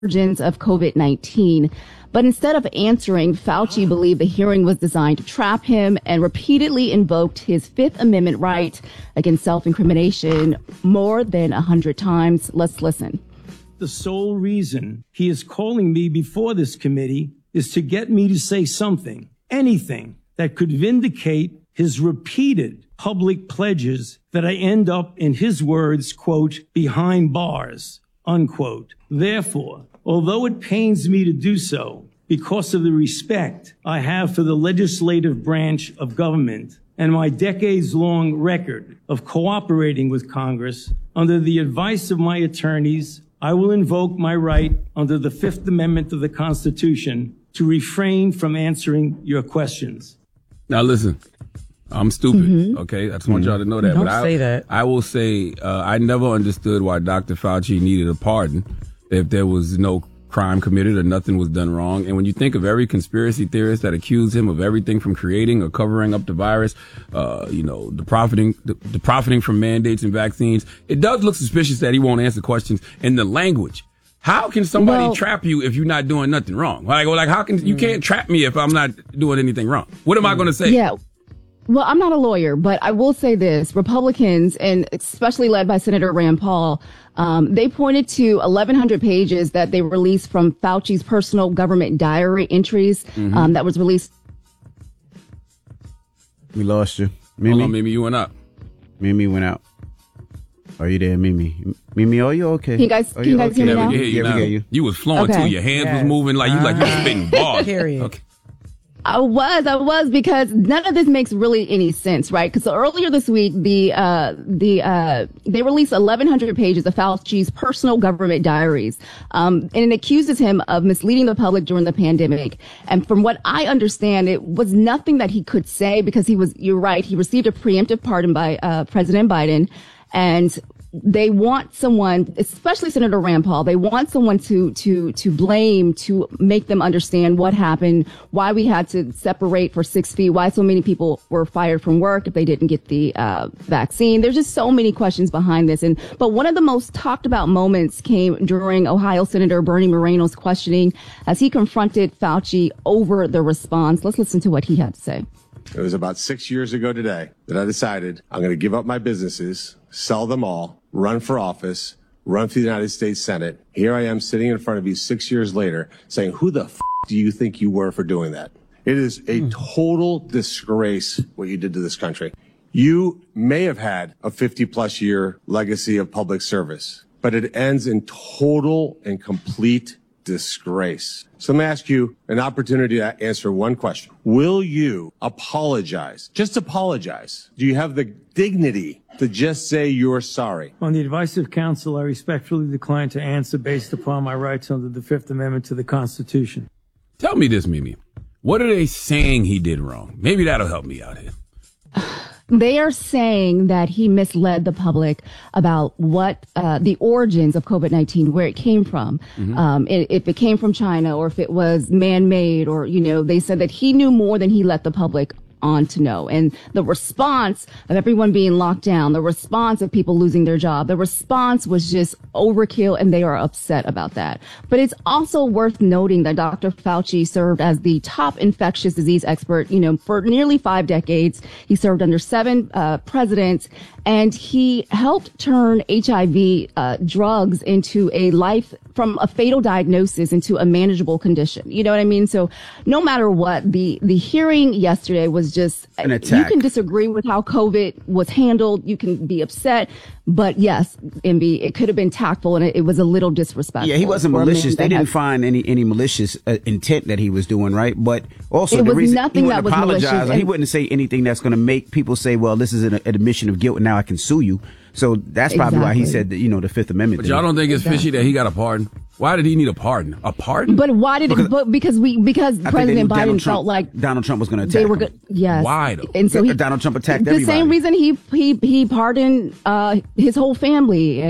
of COVID-19. But instead of answering, Fauci believed the hearing was designed to trap him and repeatedly invoked his Fifth Amendment right against self-incrimination more than 100 times. Let's listen. The sole reason he is calling me before this committee is to get me to say something, anything that could vindicate his repeated public pledges that I end up, in his words, quote, behind bars, unquote. Therefore, although it pains me to do so because of the respect I have for the legislative branch of government and my decades-long record of cooperating with Congress, under the advice of my attorneys, I will invoke my right under the Fifth Amendment of the Constitution to refrain from answering your questions. Now listen, I'm stupid, okay? I just want y'all to know that. Don't say that. I will say I never understood why Dr. Fauci needed a pardon if there was no crime committed or nothing was done wrong. And when you think of every conspiracy theorist that accused him of everything from creating or covering up the virus, the profiting from mandates and vaccines, it does look suspicious that he won't answer questions in the language. How can somebody trap you if you're not doing nothing wrong? Like how can you can't trap me if I'm not doing anything wrong? What am I going to say? Yeah. Well, I'm not a lawyer, but I will say this. Republicans, and especially led by Senator Rand Paul, they pointed to 1,100 pages that they released from Fauci's personal government diary entries that was released. We lost you. Mimi? Hold on, Mimi, you went up. Mimi went out. Are you there, Mimi? Mimi, are you okay? Can you guys hear me now? We hear you. You was flowing too. Your hands was moving like you were spitting balls. Period. Okay. I was, because none of this makes really any sense, right? Because earlier this week, they released 1,100 pages of Fauci's personal government diaries, and it accuses him of misleading the public during the pandemic. And from what I understand, it was nothing that he could say because you're right, he received a preemptive pardon by President Biden, and they want someone, especially Senator Rand Paul, they want someone to blame, to make them understand what happened, why we had to separate for 6 feet, why so many people were fired from work if they didn't get the vaccine. There's just so many questions behind this. But one of the most talked about moments came during Ohio Senator Bernie Moreno's questioning as he confronted Fauci over the response. Let's listen to what he had to say. It was about 6 years ago today that I decided I'm going to give up my businesses, sell them all, run for office, run for the United States Senate. Here I am sitting in front of you 6 years later saying, who the do you think you were for doing that? It is a total disgrace what you did to this country. You may have had a 50-plus year legacy of public service, but it ends in total and complete disgrace. So let me ask you an opportunity to answer one question. Will you apologize? Just apologize. Do you have the dignity to just say you're sorry? On the advice of counsel, I respectfully decline to answer based upon my rights under the Fifth Amendment to the Constitution. Tell me this, Mimi. What are they saying he did wrong? Maybe that'll help me out here. They are saying that he misled the public about what the origins of COVID-19, where it came from, if it came from China or if it was man-made, or, they said that he knew more than he let the public on to know. And the response of everyone being locked down, the response of people losing their job, the response was just overkill, and they are upset about that. But it's also worth noting that Dr. Fauci served as the top infectious disease expert, for nearly 5 decades. He served under 7 presidents, and he helped turn HIV drugs into from a fatal diagnosis into a manageable condition. You know what I mean? So no matter what, the hearing yesterday was just an attack. You can disagree with how COVID was handled. You can be upset. But yes, MB, it could have been tactful, and it was a little disrespectful. Yeah, he wasn't malicious. They didn't find any malicious intent that he was doing, right? But also, it the was reason nothing he that wouldn't was apologize, malicious. he wouldn't say anything that's going to make people say, well, this is an admission of guilt, and now I can sue you. So that's probably why he said that, the Fifth Amendment. But y'all don't think it's fishy that he got a pardon? Why did he need a pardon? A pardon? But why did because President Biden felt like Donald Trump was going to attack him. Yes. Why though? And so Donald Trump attacked the everybody. same reason he pardoned his whole family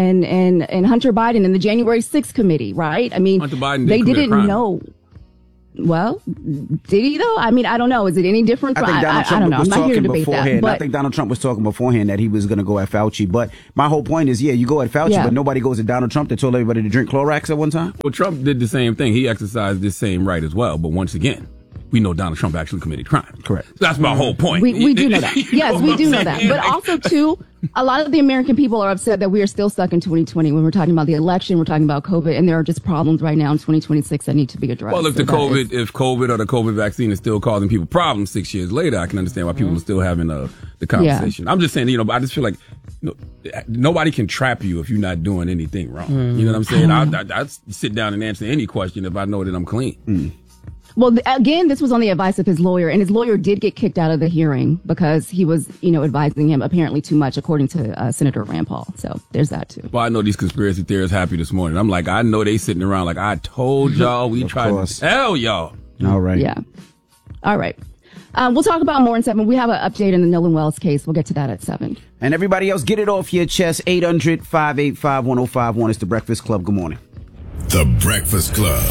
and Hunter Biden and the January 6th committee, right? I mean, Hunter Biden they didn't didn't know. Well, did he though? I mean, I don't know. Is it any different? I think Donald Trump I don't know. was I'm not here to talking debate beforehand. that. But I think Donald Trump was talking beforehand that he was going to go at Fauci. But my whole point is, you go at Fauci, but nobody goes at Donald Trump that told everybody to drink Clorox at one time. Well, Trump did the same thing. He exercised this same right as well. But once again, we know Donald Trump actually committed crime. Correct. So that's my whole point. We do know that. Yes, we do know that. But also, too, a lot of the American people are upset that we are still stuck in 2020 when we're talking about the election, we're talking about COVID, and there are just problems right now in 2026 that need to be addressed. Well, if COVID or the COVID vaccine is still causing people problems 6 years later, I can understand why people are still having the conversation. I'm just saying, I just feel like nobody can trap you if you're not doing anything wrong. You know what I'm saying? I'd sit down and answer any question if I know that I'm clean. Well, again, this was on the advice of his lawyer, and his lawyer did get kicked out of the hearing because he was, advising him apparently too much, according to Senator Rand Paul. So there's that, too. Well, I know these conspiracy theorists happy this morning. I'm like, I know they sitting around like, I told y'all, we tried to tell y'all. All right. Yeah. All right. We'll talk about more in 7. We have an update in the Nolan Wells case. We'll get to that at 7. And everybody else, get it off your chest. 800-585-1051. It's The Breakfast Club. Good morning. The Breakfast Club.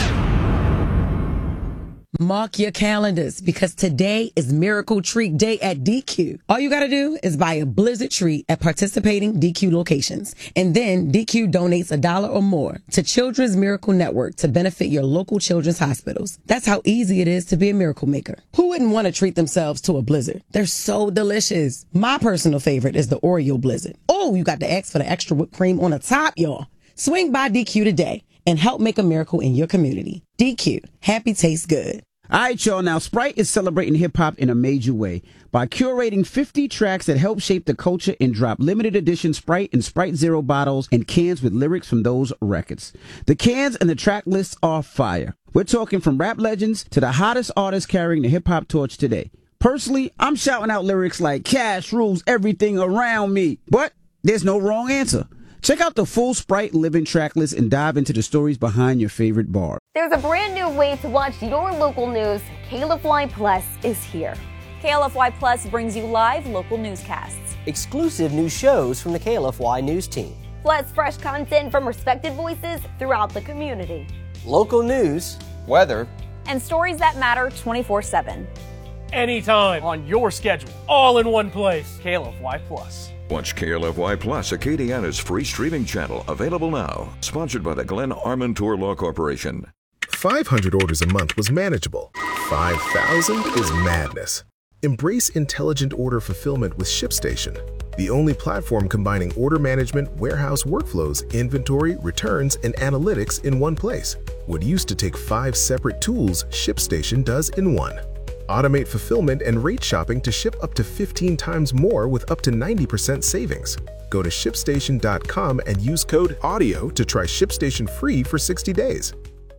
Mark your calendars because today is Miracle Treat Day at DQ. All you got to do is buy a Blizzard treat at participating DQ locations. And then DQ donates $1 or more to Children's Miracle Network to benefit your local children's hospitals. That's how easy it is to be a miracle maker. Who wouldn't want to treat themselves to a Blizzard? They're so delicious. My personal favorite is the Oreo Blizzard. Oh, you got to ask for the extra whipped cream on the top, y'all. Swing by DQ today and help make a miracle in your community. DQ, happy tastes good. All right, y'all. Now, Sprite is celebrating hip-hop in a major way by curating 50 tracks that help shape the culture and drop limited edition Sprite and Sprite Zero bottles and cans with lyrics from those records. The cans and the track lists are fire. We're talking from rap legends to the hottest artists carrying the hip-hop torch today. Personally, I'm shouting out lyrics like cash rules everything around me. But there's no wrong answer. Check out the full Sprite Living track list and dive into the stories behind your favorite bar. There's a brand new way to watch your local news. KLFY Plus is here. KLFY Plus brings you live local newscasts, exclusive new shows from the KLFY news team, plus fresh content from respected voices throughout the community, local news, weather, and stories that matter 24/7. Anytime, on your schedule, all in one place. KLFY Plus. Watch KLFY Plus, Acadiana's free streaming channel, available now. Sponsored by the Glenn Armand Tour Law Corporation. 500 orders a month was manageable. 5,000 is madness. Embrace intelligent order fulfillment with ShipStation, the only platform combining order management, warehouse workflows, inventory, returns, and analytics in one place. What used to take 5 separate tools, ShipStation does in one. Automate fulfillment and rate shopping to ship up to 15 times more with up to 90% savings. Go to ShipStation.com and use code AUDIO to try ShipStation free for 60 days.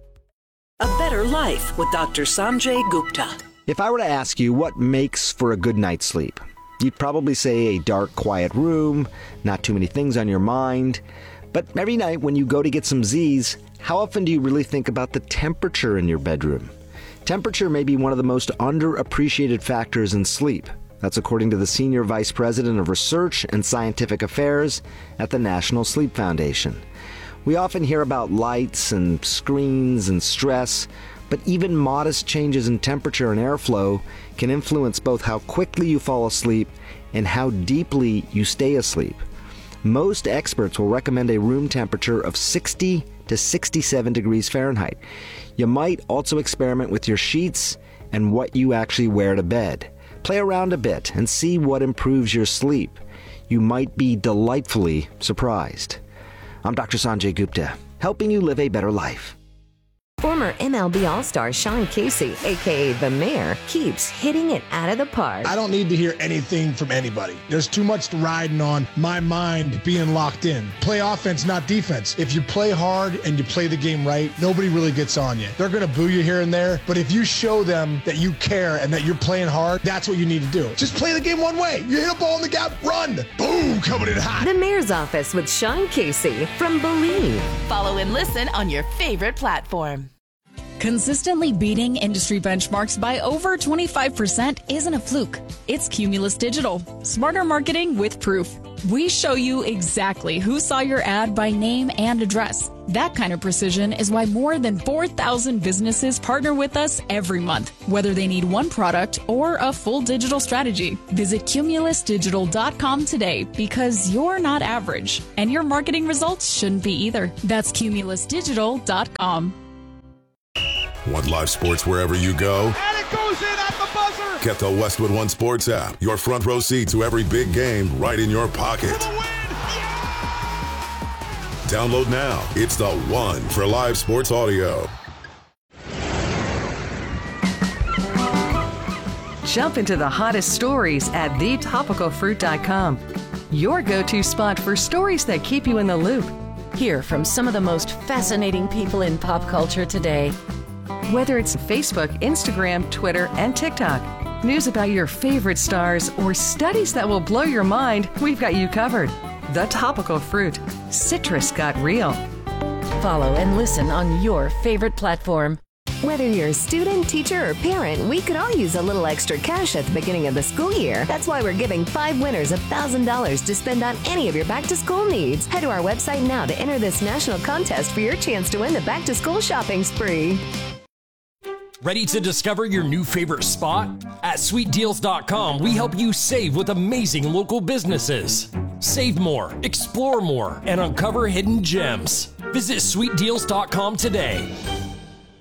A better life with Dr. Sanjay Gupta. If I were to ask you what makes for a good night's sleep, you'd probably say a dark, quiet room, not too many things on your mind. But every night when you go to get some Z's, how often do you really think about the temperature in your bedroom? Temperature may be one of the most underappreciated factors in sleep. That's according to the Senior Vice President of Research and Scientific Affairs at the National Sleep Foundation. We often hear about lights and screens and stress, but even modest changes in temperature and airflow can influence both how quickly you fall asleep and how deeply you stay asleep. Most experts will recommend a room temperature of 60 to 67 degrees Fahrenheit. You might also experiment with your sheets and what you actually wear to bed. Play around a bit and see what improves your sleep. You might be delightfully surprised. I'm Dr. Sanjay Gupta, helping you live a better life. Former MLB All-Star Sean Casey, a.k.a. The Mayor, keeps hitting it out of the park. I don't need to hear anything from anybody. There's too much riding on my mind being locked in. Play offense, not defense. If you play hard and you play the game right, nobody really gets on you. They're going to boo you here and there, but if you show them that you care and that you're playing hard, that's what you need to do. Just play the game one way. You hit a ball in the gap, run. Boom, coming in hot. The Mayor's Office with Sean Casey from Believe. Follow and listen on your favorite platform. Consistently beating industry benchmarks by over 25% isn't a fluke. It's Cumulus Digital. Smarter marketing with proof. We show you exactly who saw your ad by name and address. That kind of precision is why more than 4,000 businesses partner with us every month, whether they need one product or a full digital strategy. Visit cumulusdigital.com today because you're not average, and your marketing results shouldn't be either. That's cumulusdigital.com. Want live sports wherever you go? And it goes in at the buzzer! Get the Westwood One Sports app. Your front row seat to every big game right in your pocket. For the win! Download now. It's the one for live sports audio. Jump into the hottest stories at thetopicalfruit.com. Your go-to spot for stories that keep you in the loop. Hear from some of the most fascinating people in pop culture today. Whether it's Facebook, Instagram, Twitter, and TikTok, news about your favorite stars, or studies that will blow your mind, we've got you covered. The Topical Fruit. Citrus got real. Follow and listen on your favorite platform. Whether you're a student, teacher, or parent, we could all use a little extra cash at the beginning of the school year. That's why we're giving 5 winners $1,000 to spend on any of your back-to-school needs. Head to our website now to enter this national contest for your chance to win the back-to-school shopping spree. Ready to discover your new favorite spot? At sweetdeals.com, we help you save with amazing local businesses. Save more, explore more, and uncover hidden gems. Visit sweetdeals.com today.